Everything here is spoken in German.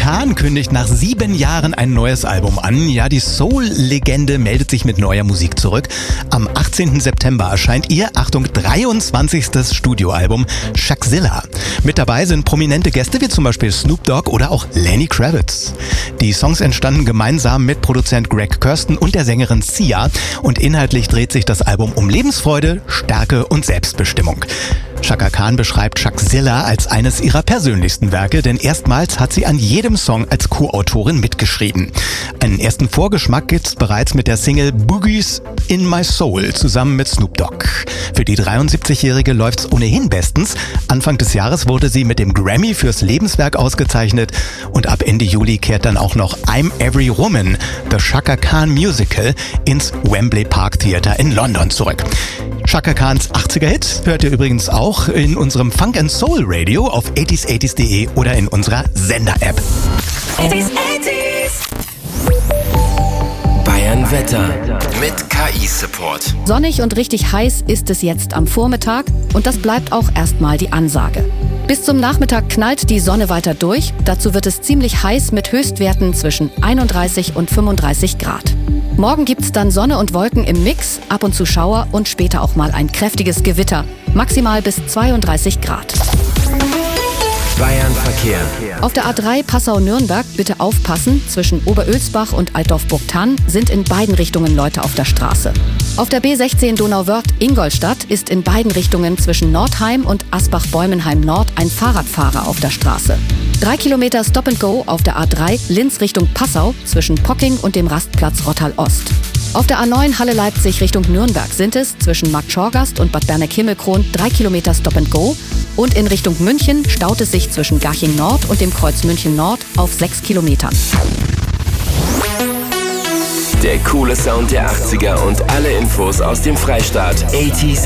Khan kündigt nach 7 Jahren ein neues Album an. Ja, die Soul-Legende meldet sich mit neuer Musik zurück. Am 18. September erscheint ihr, Achtung, 23. Studioalbum Shakzilla. Mit dabei sind prominente Gäste wie zum Beispiel Snoop Dogg oder auch Lenny Kravitz. Die Songs entstanden gemeinsam mit Produzent Greg Kurstin und der Sängerin Sia. Und inhaltlich dreht sich das Album um Lebensfreude, Stärke und Selbstbestimmung. Chaka Khan beschreibt Shakzilla als eines ihrer persönlichsten Werke, denn erstmals hat sie an jedem Song als Co-Autorin mitgeschrieben. Einen ersten Vorgeschmack gibt's bereits mit der Single Boogies in My Soul zusammen mit Snoop Dogg. Für die 73-Jährige läuft's ohnehin bestens. Anfang des Jahres wurde sie mit dem Grammy fürs Lebenswerk ausgezeichnet und ab Ende Juli kehrt dann auch noch I'm Every Woman, The Chaka Khan Musical, ins Wembley Park Theatre in London zurück. Chaka Khans 80er-Hits hört ihr übrigens auch in unserem Funk & Soul Radio auf 80s80s.de oder in unserer Sender-App. 80s. Bayern Wetter mit KI-Support. Sonnig und richtig heiß ist es jetzt am Vormittag und das bleibt auch erstmal die Ansage. Bis zum Nachmittag knallt die Sonne weiter durch. Dazu wird es ziemlich heiß mit Höchstwerten zwischen 31 und 35 Grad. Morgen gibt's dann Sonne und Wolken im Mix, ab und zu Schauer und später auch mal ein kräftiges Gewitter. Maximal bis 32 Grad. Bayern Verkehr. Auf der A3 Passau-Nürnberg bitte aufpassen. Zwischen Oberölsbach und Altdorf-Burgthann sind in beiden Richtungen Leute auf der Straße. Auf der B16 Donauwörth-Ingolstadt ist in beiden Richtungen zwischen Nordheim und Asbach-Bäumenheim-Nord ein Fahrradfahrer auf der Straße. 3 Kilometer Stop and Go auf der A3 Linz Richtung Passau zwischen Pocking und dem Rastplatz Rottal-Ost. Auf der A9 Halle-Leipzig Richtung Nürnberg sind es zwischen Marktschorgast und Bad Berneck-Himmelkron 3 Kilometer Stop and Go. Und in Richtung München staut es sich zwischen Garching Nord und dem Kreuz München Nord auf 6 Kilometern. Der coole Sound der 80er und alle Infos aus dem Freistaat. 80s